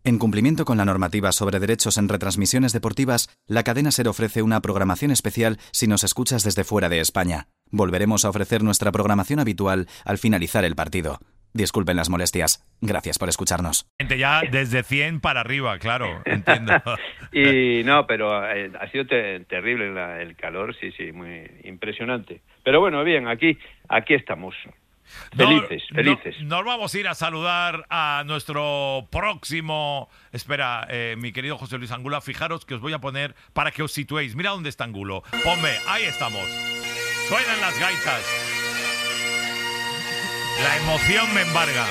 En cumplimiento con la normativa sobre derechos en retransmisiones deportivas, la cadena SER ofrece una programación especial si nos escuchas desde fuera de España. Volveremos a ofrecer nuestra programación habitual al finalizar el partido. Disculpen las molestias. Gracias por escucharnos. Ya desde 100 para arriba, claro, entiendo. Y no, pero ha sido terrible el calor, sí, muy impresionante. Pero bueno, bien, aquí estamos. Felices. Nos vamos a ir a saludar a nuestro próximo... Espera, mi querido José Luis Angulo, fijaros que os voy a poner para que os situéis. Mira dónde está Angulo. Ponme, ahí estamos. Suenan las gaitas. La emoción me embarga.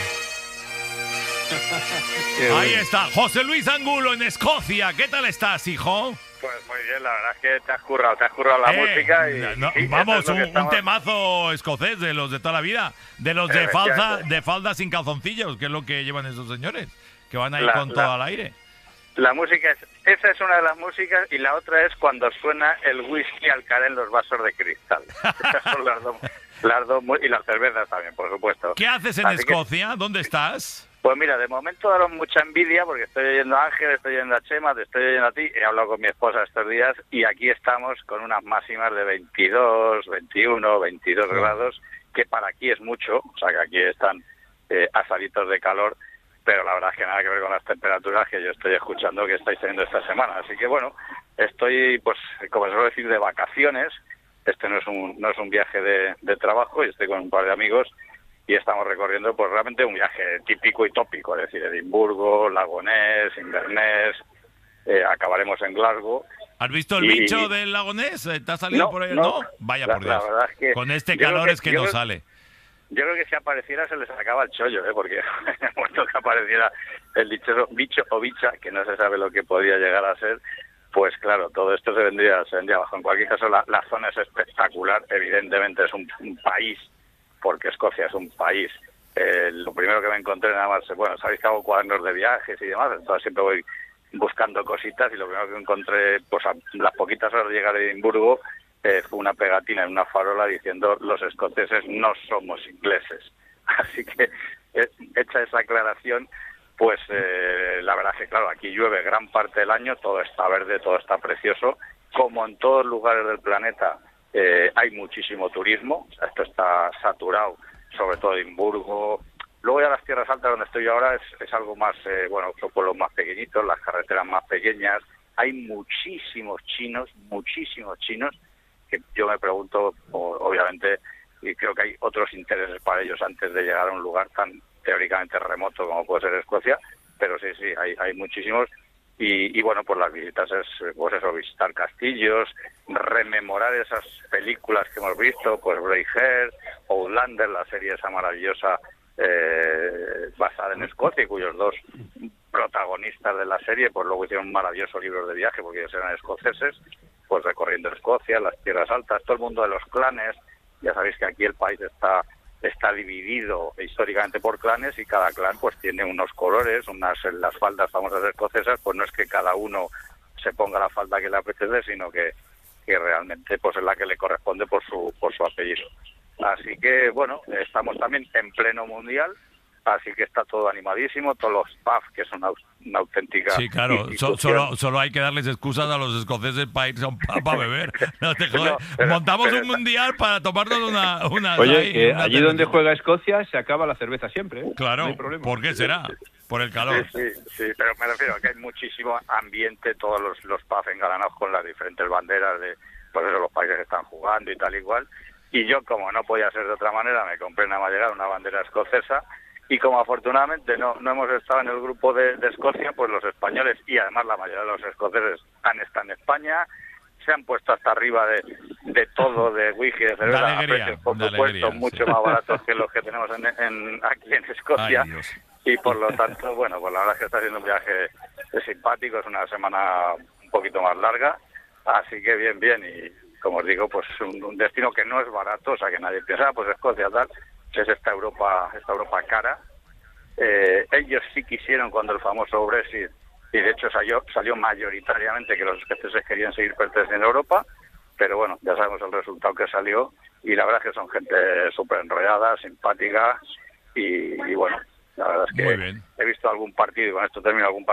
Ahí está, José Luis Angulo en Escocia. ¿Qué tal estás, hijo? Pues muy bien, la verdad es que te has currado la música y vamos, un temazo escocés de los de toda la vida, de los de falda sin calzoncillos, que es lo que llevan esos señores, que van ahí con todo al aire. La música esa es una de las músicas, y la otra es cuando suena el whisky al caer en los vasos de cristal. Esas son las dos, y las cervezas también, por supuesto. ¿Qué haces en Escocia? ¿Dónde estás? Pues mira, de momento daros mucha envidia porque estoy oyendo a Ángel, estoy oyendo a Chema, te estoy oyendo a ti, he hablado con mi esposa estos días y aquí estamos con unas máximas de 22, 21, 22 grados, que para aquí es mucho, o sea que aquí están asaditos de calor, pero la verdad es que nada que ver con las temperaturas que yo estoy escuchando que estáis teniendo esta semana. Así que bueno, estoy, pues como se suele decir, de vacaciones. Este no es un viaje de trabajo, y estoy con un par de amigos y estamos recorriendo pues realmente un viaje típico y tópico, es decir, Edimburgo, Lago Ness, Inverness, acabaremos en Glasgow. ¿Has visto el bicho del Lago Ness? ¿Te ha salido por ahí? No. Vaya por Dios. La verdad es que con este calor es que no sale. Yo creo que si apareciera se les sacaba el chollo, porque en el momento que apareciera el dichoso bicho o bicha, que no se sabe lo que podría llegar a ser, pues claro, todo esto se vendría abajo. En cualquier caso, la zona es espectacular, evidentemente es un país, porque Escocia es un país. Lo primero que me encontré nada más, bueno, sabéis que hago cuadernos de viajes y demás, entonces siempre voy buscando cositas, y lo primero que encontré, pues a las poquitas horas de llegar a Edimburgo, fue una pegatina en una farola diciendo: los escoceses no somos ingleses. Así que, hecha esa aclaración, pues la verdad es que claro, aquí llueve gran parte del año, todo está verde, todo está precioso. Como en todos lugares del planeta, hay muchísimo turismo, o sea, esto está saturado, sobre todo Edimburgo. Luego ya las tierras altas donde estoy ahora es algo más, son pueblos más pequeñitos, las carreteras más pequeñas. Hay muchísimos chinos, que yo me pregunto, obviamente, y creo que hay otros intereses para ellos antes de llegar a un lugar tan teóricamente remoto como puede ser Escocia, pero sí, hay muchísimos. Y bueno, pues las visitas es, pues eso, visitar castillos, rememorar esas películas que hemos visto, pues Braveheart, Outlander, la serie esa maravillosa basada en Escocia, y cuyos dos protagonistas de la serie pues luego hicieron maravillosos libros de viaje porque ellos eran escoceses, pues recorriendo Escocia, las tierras altas, todo el mundo de los clanes. Ya sabéis que aquí el país está dividido históricamente por clanes, y cada clan pues tiene unos colores, las faldas famosas escocesas, pues no es que cada uno se ponga la falda que le apetece, sino que realmente pues es la que le corresponde por su apellido. Así que bueno, estamos también en pleno mundial, así que está todo animadísimo, todos los pubs, que son una auténtica... Sí, claro, solo hay que darles excusas a los escoceses para irse a un pub a beber. No te jodes. Montamos un mundial para tomarnos una Oye, allí donde juega Escocia se acaba la cerveza siempre, ¿eh? Claro, no hay problema. ¿Por qué será? Por el calor. Sí, pero me refiero a que hay muchísimo ambiente, todos los pubs engalanados con las diferentes banderas de pues eso, los países que están jugando y tal igual. Y yo, como no podía ser de otra manera, me compré nada más llegar una bandera escocesa. Y como afortunadamente no hemos estado en el grupo de Escocia, pues los españoles, y además la mayoría de los escoceses, han estado en España, se han puesto hasta arriba de todo, de whisky, de cerveza, a precios, por supuesto, mucho más baratos que los que tenemos aquí en Escocia. Ay, y por lo tanto, bueno, pues la verdad es que está siendo un viaje simpático, es una semana un poquito más larga, así que bien, y como os digo, pues un destino que no es barato, o sea que nadie piensa, pues Escocia tal, es esta Europa cara. Ellos sí quisieron, cuando el famoso Brexit, y de hecho salió mayoritariamente que los escoceses querían seguir perteneciendo a Europa, pero bueno, ya sabemos el resultado que salió, y la verdad es que son gente súper enrollada, simpática, y bueno, la verdad es que he visto algún partido, y con esto termino, algún partido